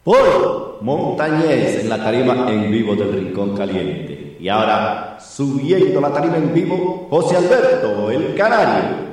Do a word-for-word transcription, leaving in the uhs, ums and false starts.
Paul Montañez en la tarima en vivo del Rincón Caliente. Y ahora, subiendo la tarima en vivo, José Alberto, el Canario.